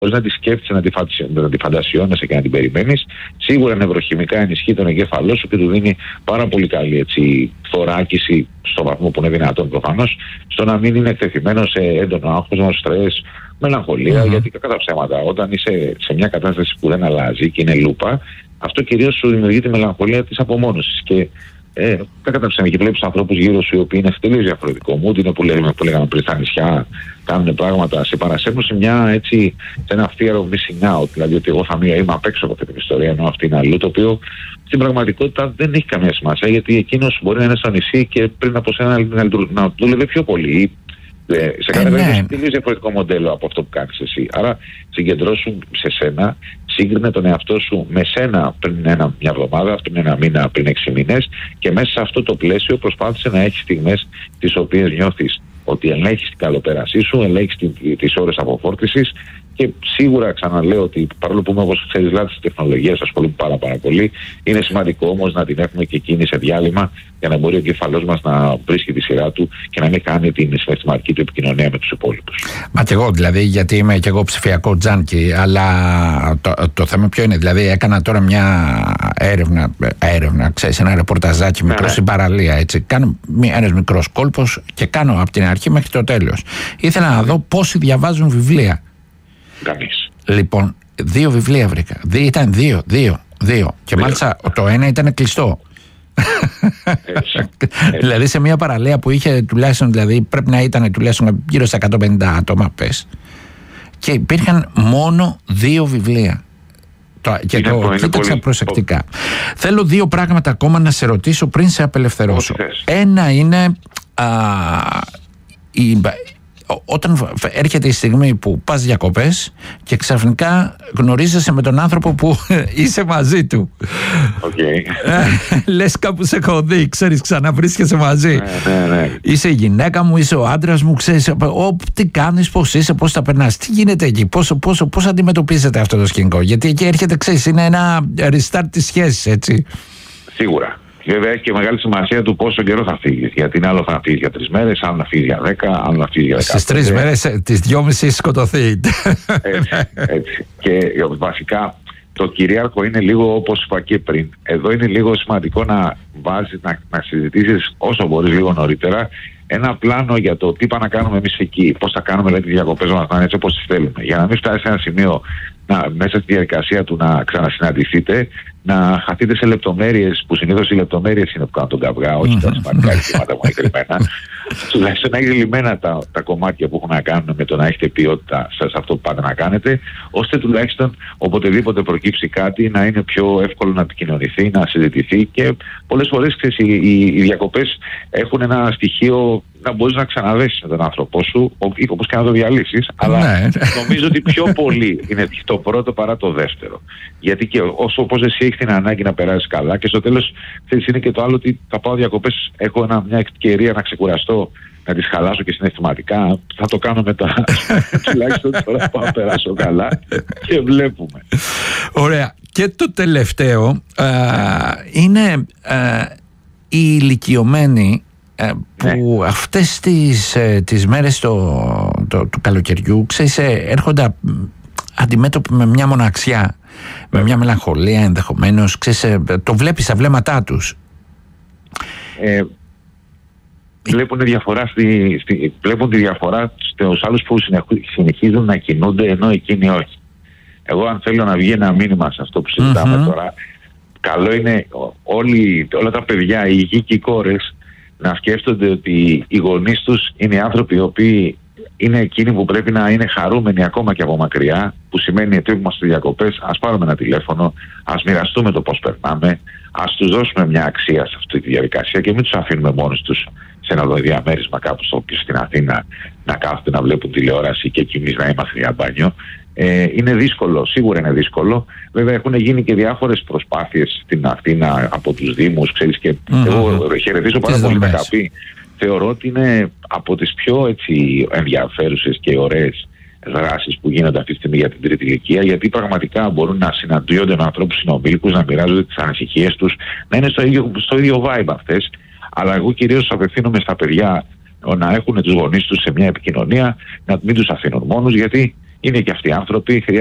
χωρίς να τη σκέφτεσαι, να τη φαντασιώνεσαι και να την περιμένεις. Σίγουρα νευροχημικά ενισχύει τον εγκέφαλό σου και του δίνει πάρα πολύ καλή έτσι, θωράκιση στο βαθμό που είναι δυνατόν προφανώς, στο να μην είναι εκτεθειμένο σε έντονο άγχος, στρες, μελαγχολία. Γιατί κατά ψέματα, όταν είσαι σε μια κατάσταση που δεν αλλάζει και είναι λούπα, αυτό κυρίως σου δημιουργεί τη μελαγχολία της απομόνωσης. Και τα καταψέμα και βλέπεις ανθρώπους γύρω σου οι οποίοι είναι τελείως διαφορετικό μου, είναι που λέγαμε πριν στα νησιά, κάνουν πράγματα, σε παρασέρνουν σε ένα fear of missing out, δηλαδή ότι εγώ θα είμαι απ' έξω από αυτή την ιστορία, ενώ αυτή είναι αλλού, το οποίο στην πραγματικότητα δεν έχει καμία σημασία, γιατί εκείνος μπορεί να είναι στο νησί και πριν από σένα να δούλευε πιο πολύ. Σε κάθε περίπτωση είναι τελείως διαφορετικό μοντέλο από αυτό που κάνεις εσύ. Άρα συγκεντρώσου σε σένα, σύγκρινε τον εαυτό σου με σένα πριν μια εβδομάδα, πριν ένα μήνα, πριν 6 μήνες, και μέσα σε αυτό το πλαίσιο προσπάθησε να έχεις στιγμές τις οποίες νιώθεις ότι ελέγχεις την καλοπέρασή σου, ελέγχεις τις ώρες αποφόρτισης. Και σίγουρα ξαναλέω ότι παρόλο που είμαι, όπως ξέρεις, λάτρης της τεχνολογίας, ασχολούμαι πάρα πολύ, είναι σημαντικό όμως να την έχουμε και εκείνη σε διάλειμμα για να μπορεί ο εγκεφαλός μας να βρίσκει τη σειρά του και να μην κάνει την συναισθηματική του επικοινωνία με τους υπόλοιπους. Μα και εγώ δηλαδή, γιατί είμαι και εγώ ψηφιακό τζάνκι, αλλά το θέμα ποιο είναι, δηλαδή έκανα τώρα μια έρευνα, ξέρεις, ένα ρεπορταζάκι μικρό στην παραλία, έτσι. Κάνω ένας μικρός κόλπος και κάνω από την αρχή μέχρι το τέλος. Ήθελα να δω πόσοι διαβάζουν βιβλία. Κανείς. Λοιπόν, 2 βιβλία βρήκα. Ήταν δύο. Και μάλιστα το ένα ήταν κλειστό. Δηλαδή σε μια παραλία που είχε τουλάχιστον, δηλαδή πρέπει να ήταν τουλάχιστον γύρω στα 150 άτομα, πες. Και υπήρχαν μόνο 2 βιβλία. Και το κοίταξα προσεκτικά. Θέλω 2 πράγματα ακόμα να σε ρωτήσω πριν σε απελευθερώσω. Ένα είναι όταν έρχεται η στιγμή που πας διακοπές και ξαφνικά γνωρίζεσαι με τον άνθρωπο που είσαι μαζί του. Λες κάπου σε έχω δει, ξέρεις, ξαναβρίσκεσαι μαζί. Ναι. Είσαι η γυναίκα μου, είσαι ο άντρας μου, ξέρεις τι κάνεις, πώς είσαι, πώς τα περνάς, τι γίνεται εκεί, πώς αντιμετωπίζετε αυτό το σκηνικό. Γιατί εκεί έρχεται, ξέρεις, είναι ένα restart της σχέσης, έτσι. Σίγουρα. Βέβαια έχει και μεγάλη σημασία του πόσο καιρό θα φύγεις. Γιατί είναι άλλο θα φύγεις για 3 μέρες, άλλο να φύγεις για 10, άλλο να φύγεις για 15. Στις 3 μέρες, τις 2,5 σκοτωθεί. Έτσι. Και βασικά το κυρίαρχο είναι λίγο όπως είπα και πριν. Εδώ είναι λίγο σημαντικό να συζητήσεις όσο μπορείς λίγο νωρίτερα ένα πλάνο για το τι πάμε να κάνουμε εμείς εκεί, πώς θα κάνουμε δηλαδή, τις διακοπές μας να είναι έτσι όπως τις θέλουμε. Για να μην φτάσει σε ένα σημείο μέσα στη διαδικασία του να ξανασυναντηθείτε, να χαθείτε σε λεπτομέρειες που συνήθως οι λεπτομέρειες είναι που κάνουν τον καυγά, όχι τα σημαντικά ζητήματα που είναι κρυμμένα. Τουλάχιστον να έχετε λυμμένα τα κομμάτια που έχουν να κάνουν με το να έχετε ποιότητα σε αυτό που πάτε να κάνετε, ώστε τουλάχιστον οποτεδήποτε προκύψει κάτι να είναι πιο εύκολο να επικοινωνηθεί, να συζητηθεί. Και πολλές φορές οι διακοπές έχουν ένα στοιχείο να μπορείς να ξαναδέσεις με τον άνθρωπό σου, όπως και να το διαλύσεις, αλλά νομίζω ότι πιο πολύ είναι το πρώτο παρά το δεύτερο. Γιατί και όπως εσύ έχεις την ανάγκη να περάσεις καλά, και στο τέλος είναι και το άλλο ότι θα πάω διακοπές, έχω μια ευκαιρία να ξεκουραστώ, να τις χαλάσω και συναισθηματικά, θα το κάνω μετά. Τουλάχιστον τώρα πάω να περάσω καλά και βλέπουμε. Ωραία. Και το τελευταίο είναι οι ηλικιωμένοι που αυτές τις μέρες του καλοκαιριού, ξέρεις, έρχονται αντιμέτωποι με μια μοναξιά, με μια μελαγχολία ενδεχομένως, ξέρεις, το βλέπεις στα βλέμματά τους. Βλέπουν τη διαφορά στους άλλους που συνεχίζουν να κινούνται ενώ εκείνοι όχι. Εγώ αν θέλω να βγει ένα μήνυμα σε αυτό που συζητάμε τώρα, καλό είναι όλα τα παιδιά, οι γη και οι κόρες, να σκέφτονται ότι οι γονείς τους είναι άνθρωποι οι οποίοι είναι εκείνοι που πρέπει να είναι χαρούμενοι ακόμα και από μακριά, που σημαίνει ότι είμαστε στις διακοπές, ας πάρουμε ένα τηλέφωνο, ας μοιραστούμε το πώς περνάμε, ας τους δώσουμε μια αξία σε αυτή τη διαδικασία και μην τους αφήνουμε μόνος τους σε ένα διαμέρισμα κάπου στην Αθήνα να κάθονται να βλέπουν τηλεόραση και εμείς να είμαστε για μπάνιο. Είναι δύσκολο, σίγουρα είναι δύσκολο. Βέβαια έχουν γίνει και διάφορες προσπάθειες στην Αθήνα από τους Δήμους, ξέρεις, και εγώ χαιρετίζω πάρα πολύ τα ΚΑΠΗ. Θεωρώ ότι είναι από τις πιο ενδιαφέρουσες και ωραίες δράσεις που γίνονται αυτή τη στιγμή για την τρίτη ηλικία, γιατί πραγματικά μπορούν να συναντιόνται με ανθρώπους συνομήλικους, να μοιράζονται τις ανησυχίες τους, να είναι στο ίδιο vibe αυτές. Αλλά εγώ κυρίως απευθύνομαι στα παιδιά να έχουν τους γονείς τους σε μια επικοινωνία, να μην τους αφήνουν μόνους, γιατί είναι και αυτοί άνθρωποι.